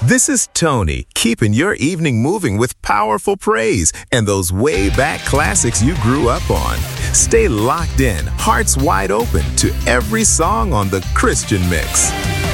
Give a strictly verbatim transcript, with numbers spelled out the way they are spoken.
This is Tony, keeping your evening moving with powerful praise and those way back classics you grew up on. Stay locked in, hearts wide open to every song on the Christian Mix.